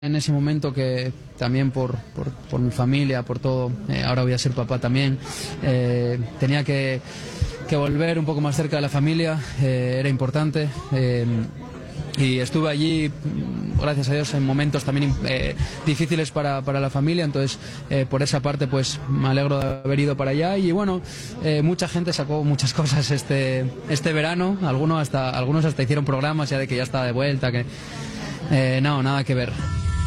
en ese momento que también por mi familia, por todo, ahora voy a ser papá también, tenía que volver un poco más cerca de la familia, era importante. Y estuve allí, gracias a Dios, en momentos también difíciles para la familia, entonces por esa parte pues me alegro de haber ido para allá. Y bueno, mucha gente sacó muchas cosas este verano, algunos hasta hicieron programas ya de que ya está de vuelta, que no, nada que ver.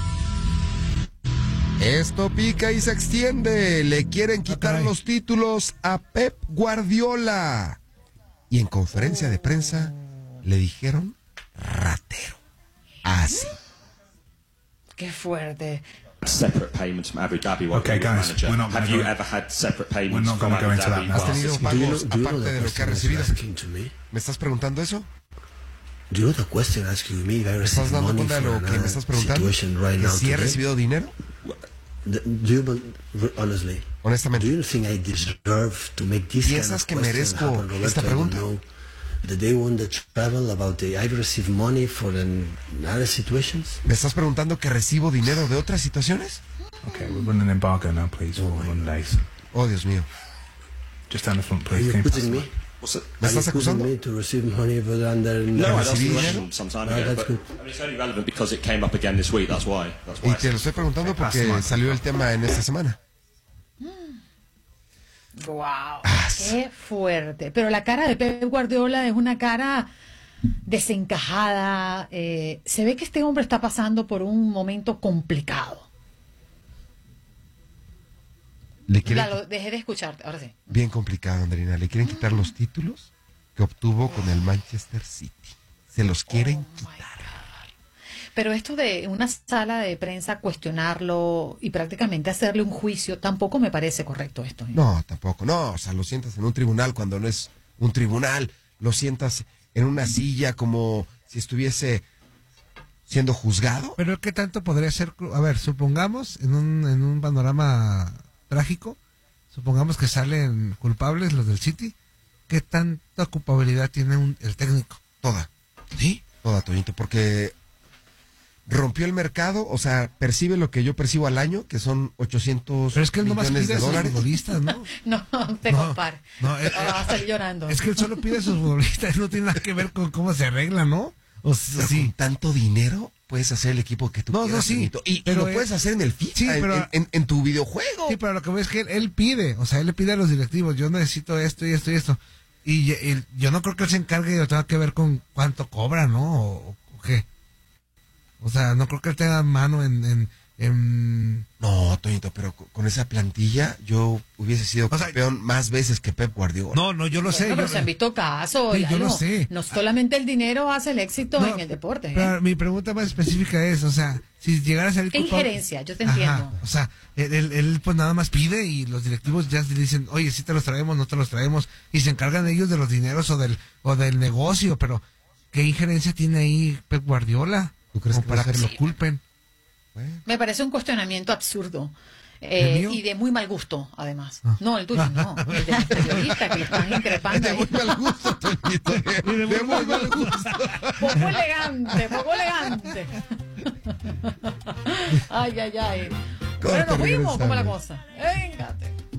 Esto pica y se extiende. Le quieren quitar los títulos a Pep Guardiola. Y en conferencia de prensa le dijeron ratero. Así. Qué fuerte. Separate payments from Abu Dhabi while Okay, you were guys, manager. we're not Have gonna you go- ever had separate payments we're not from gonna go Abu into that Dhabi? now. ¿Has tenido pagos aparte de lo que has recibido? ¿Me estás preguntando eso? Do you know the question asking me if I ¿Me received estás dando money cuenta de for lo que me estás preguntando? situation right ¿Que now si he today? recibido dinero? Do you honestly? Honestamente. Do you think I deserve to make this kind ¿Piensas of que question merezco happen, Roberto? esta I don't pregunta? know. The day when the travel about the I received money for other situations. ¿Me estás preguntando que recibo dinero de otras situaciones? Okay, we're running an embargo now, please, for 1 day. Oh, Dios mío. Just down the front, Are please. you Can you pass accusing the me? mic? What's it? ¿Me Are you estás accusing acusando? me to receive money but under? No, I asked recibí the dinero? question some time Ah, ago, that's but good. I mean, it's only relevant because it came up again this week. That's why. Y te lo estoy preguntando porque salió el tema en esta semana. Wow, qué fuerte. Pero la cara de Pep Guardiola es una cara desencajada. Se ve que este hombre está pasando por un momento complicado. Le quieren, Ya lo dejé de escucharte, ahora sí. bien complicado, Andrina. Le quieren quitar los títulos que obtuvo con el Manchester City. Se los quieren quitar. Pero esto de una sala de prensa cuestionarlo y prácticamente hacerle un juicio, tampoco me parece correcto esto. No, tampoco. No, o sea, lo sientas en un tribunal cuando no es un tribunal. Lo sientas en una silla como si estuviese siendo juzgado. Pero ¿qué tanto podría ser? A ver, supongamos en un panorama trágico, supongamos que salen culpables los del City, ¿qué tanta culpabilidad tiene el técnico? Toda. ¿Sí? Toda, Toñito, porque rompió el mercado, o sea, percibe lo que yo percibo al año, que son 800 Pero es que él nomás millones pide de a sus dólares. futbolistas, ¿no? No te No, compare. no, Va a salir llorando. Es que él solo pide a sus futbolistas, no tiene nada que ver con cómo se arregla, ¿no? O sea, Pero sí. con tanto dinero puedes hacer el equipo que tú No, quieras. sí, Toñito. Y pero lo puedes hacer en el FIFA, sí, pero- en tu videojuego. Sí, pero lo que veo es que él pide, o sea, él le pide a los directivos, yo necesito esto y esto y esto. Y yo no creo que él se encargue de tenga que ver con cuánto cobra, ¿no? ¿O qué? O sea, no creo que él tenga mano en No, Toñito, pero con esa plantilla yo hubiese sido O sea, campeón más veces que Pep Guardiola. No, yo lo sé. Bueno, pero se han visto casos. Sí, ya yo lo no, sé. No solamente el dinero hace el éxito No, en el deporte. Pero mi pregunta más específica es, o sea, si llegara a salir ¿Qué culpable- injerencia? Yo te entiendo. O sea, él pues nada más pide y los directivos ya le dicen, oye, sí te los traemos, no te los traemos, y se encargan ellos de los dineros o del negocio, pero ¿qué injerencia tiene ahí Pep Guardiola? ¿Tú crees Como que va a para que ser lo culpen? Bueno, Me parece un cuestionamiento absurdo. ¿El mío? Y de muy mal gusto, además. Ah. No, el tuyo no. El del periodista que le están increpando. de ahí. muy mal gusto, Toñito. De muy mal gusto. Poco elegante, poco elegante. Ay, ay, ay. Corte, Bueno, nos fuimos, ¿cómo la regresamos. cosa?